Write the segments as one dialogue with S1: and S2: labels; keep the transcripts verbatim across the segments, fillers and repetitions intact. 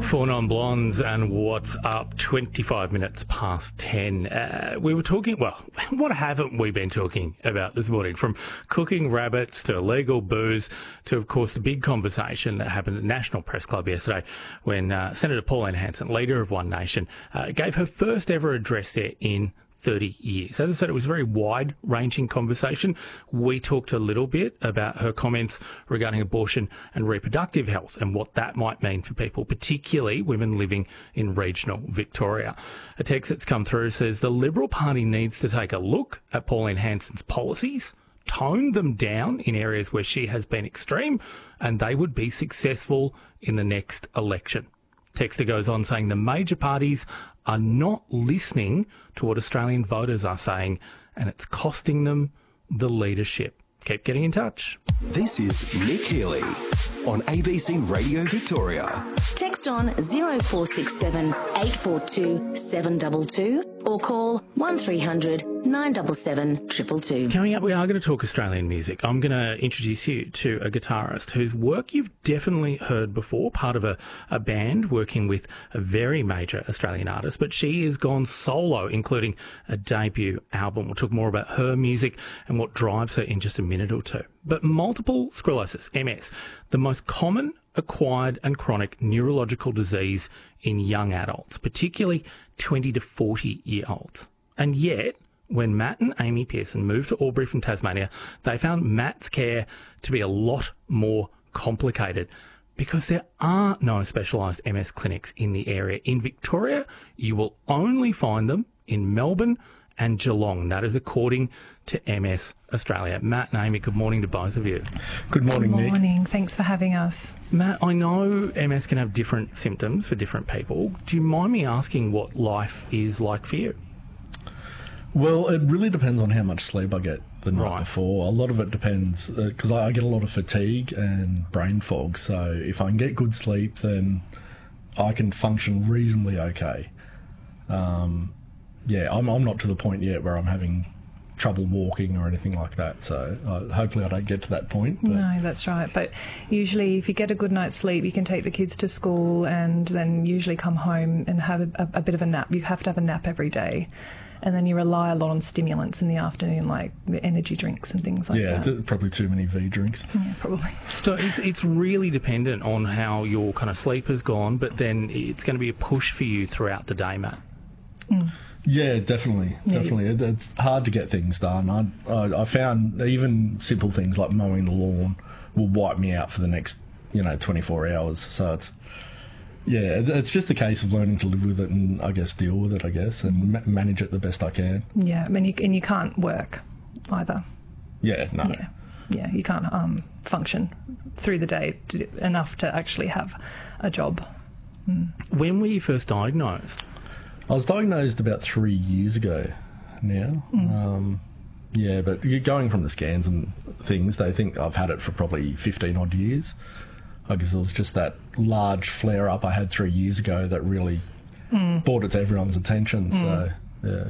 S1: Four Non-Blondes and What's Up, twenty-five minutes past ten. Uh, we were talking, well, what haven't we been talking about this morning? From cooking rabbits to illegal booze to, of course, the big conversation that happened at National Press Club yesterday when uh, Senator Pauline Hanson, leader of One Nation, uh, gave her first ever address there in thirty years. As I said, it was a very wide-ranging conversation. We talked a little bit about her comments regarding abortion and reproductive health and what that might mean for people, particularly women living in regional Victoria. A text that's come through says the Liberal Party needs to take a look at Pauline Hanson's policies, tone them down in areas where she has been extreme, and they would be successful in the next election. Texter goes on saying the major parties are not listening to what Australian voters are saying, and it's costing them the leadership. Keep getting in touch.
S2: This is Nick Healy on A B C Radio Victoria.
S3: Text on zero four six seven eight four two seven two two or call one three hundred nine seven seven two two two.
S1: Coming up, we are going to talk Australian music. I'm going to introduce you to a guitarist whose work you've definitely heard before, part of a, a band working with a very major Australian artist, but she has gone solo, including a debut album. We'll talk more about her music and what drives her in just a minute or two. But multiple sclerosis, M S, the most common acquired and chronic neurological disease in young adults, particularly twenty to forty year olds. And yet, when Matt and Amy Pearson moved to Albury from Tasmania, they found Matt's care to be a lot more complicated because there are no specialised M S clinics in the area. In Victoria, you will only find them in Melbourne and Geelong. That is according to M S Australia. Matt and Amy, good morning to both of you.
S4: Good morning,
S5: Good
S4: Nick.
S5: morning. Thanks for having us.
S1: Matt, I know M S can have different symptoms for different people. Do you mind me asking what life is like for you?
S4: Well, it really depends on how much sleep I get the night
S1: Right.
S4: before. A lot of it depends, because I, I get a lot of fatigue and brain fog. So if I can get good sleep, then I can function reasonably okay. Um, yeah, I'm, I'm not to the point yet where I'm having trouble walking or anything like that. So uh, hopefully I don't get to that point. But
S5: No, that's right. But usually if you get a good night's sleep, you can take the kids to school and then usually come home and have a, a, a bit of a nap. You have to have a nap every day. And then you rely a lot on stimulants in the afternoon, like the energy drinks and things like
S4: yeah,
S5: that.
S4: th- probably too many V drinks.
S5: Yeah, probably.
S1: So it's, it's really dependent on how your kind of sleep has gone, but then it's going to be a push for you throughout the day, Matt.
S5: Mm.
S4: Yeah, definitely,
S5: Yeah.
S4: definitely. It, it's hard to get things done. I, I I found even simple things like mowing the lawn will wipe me out for the next, you know, twenty-four hours. So it's, yeah, it, it's just a case of learning to live with it and I guess deal with it, I guess, and ma- manage it the best I can.
S5: Yeah, I mean, you, and you can't work either.
S4: Yeah, no.
S5: Yeah, yeah, you can't um, function through the day to, enough to actually have a job. Mm.
S1: When were you first diagnosed?
S4: I was diagnosed about three years ago now.
S5: Mm.
S4: Um, yeah, but going from the scans and things, they think I've had it for probably fifteen odd years. I guess it was just that large flare-up I had three years ago that really
S5: Mm.
S4: brought it to everyone's attention.
S5: Mm.
S4: So, yeah.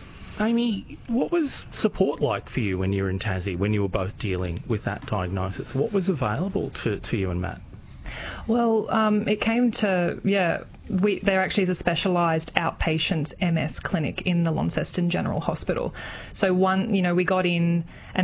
S1: Amy, what was support like for you when you were in Tassie, when you were both dealing with that diagnosis? What was available to, to you and Matt?
S5: Well, um, it came to, yeah, we, there actually is a specialised outpatients M S clinic in the Launceston General Hospital. So one, you know, we got in and